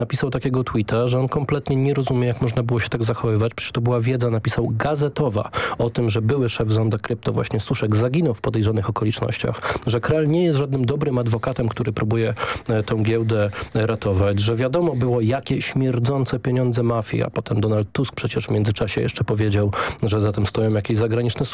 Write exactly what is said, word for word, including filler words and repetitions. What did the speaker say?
napisał takiego tweeta, że on kompletnie nie rozumie, jak można było się tak zachowywać. Przecież to była wiedza, napisał, gazetowa o tym, że były szef Zonda Krypto, właśnie Suszek, zaginął w podejrzanych okolicznościach, że Krell nie jest żadnym dobrym adwokatem, który próbuje e, tą giełdę e, ratować, że wiadomo było, jakie śmierdzące pieniądze mafii, a potem Donald Tusk przecież w międzyczasie jeszcze powiedział, że za tym stoją jakieś zagraniczne